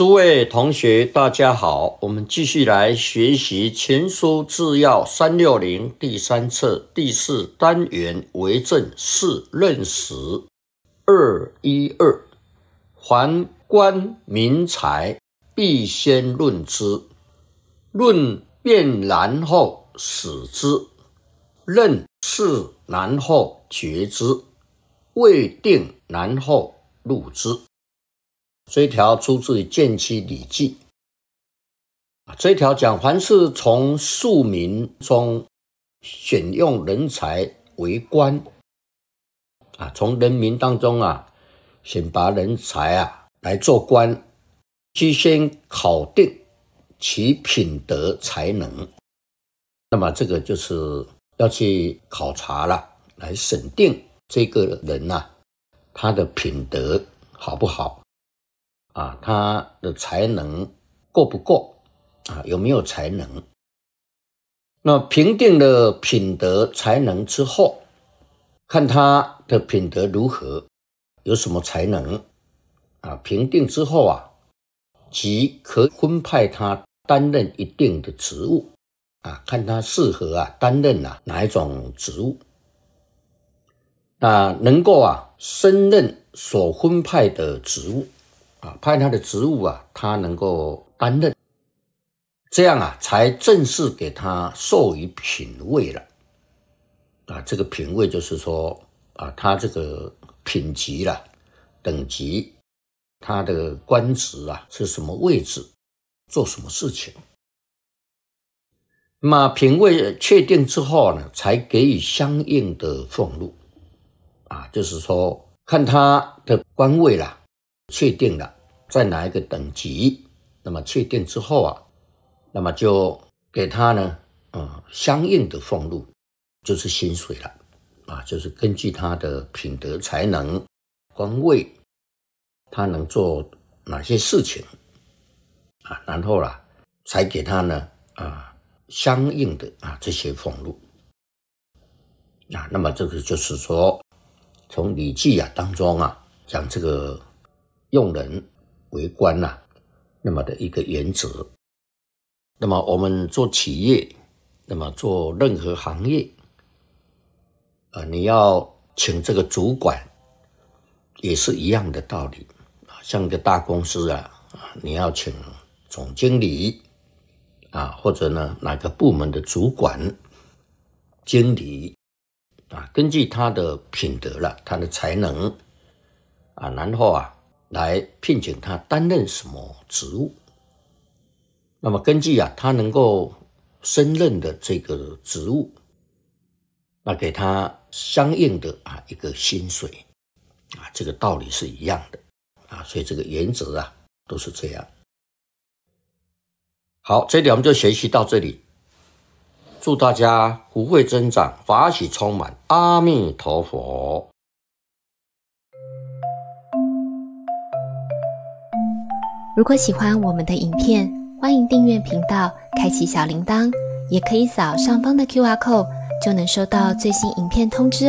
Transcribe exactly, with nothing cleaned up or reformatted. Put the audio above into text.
诸位同学大家好，我们继续来学习前书治要三六零第三册第四单元为政四任时二一二，凡官民财必先论之，论辩然后始之，任事然后决之，未定然后录之。这一条出自于《谏期礼记》，这一条讲凡是从庶民中选用人才为官啊，从人民当中啊选拔人才啊来做官，须先考定其品德才能。那么这个就是要去考察了，来审定这个人啊，他的品德好不好啊，他的才能够不够啊？有没有才能？那评定了品德才能之后，看他的品德如何，有什么才能啊？评定之后啊，即可分派他担任一定的职务啊，看他适合啊担任啊哪一种职务。那能够啊胜任所分派的职务。啊，派他的职务啊，他能够担任，这样啊，才正式给他授予品位了。啊，这个品位就是说啊，他这个品级啦、等级，他的官职啊是什么位置，做什么事情。那么品位确定之后呢，才给予相应的俸禄。啊，就是说看他的官位啦。确定了在哪一个等级，那么确定之后啊，那么就给他呢，嗯，相应的俸禄，就是薪水了，啊，就是根据他的品德才能、官位，他能做哪些事情，啊，然后啦，才给他呢，啊，相应的啊这些俸禄，啊，那么这个就是说，从礼记啊当中啊讲这个。用人为官啊，那么的一个原则。那么我们做企业，那么做任何行业啊，你要请这个主管也是一样的道理啊。像一个大公司啊，你要请总经理啊，或者呢哪个部门的主管、经理啊，根据他的品德了，他的才能啊，然后啊。来聘请他担任什么职务，那么根据啊他能够胜任的这个职务，那给他相应的啊一个薪水啊，这个道理是一样的啊，所以这个原则啊都是这样。好，这里我们就学习到这里，祝大家福慧增长，法喜充满，阿弥陀佛。 如果喜欢我们的影片，欢迎订阅频道，开启小铃铛，也可以扫上方的 Q R code， 就能收到最新影片通知哦。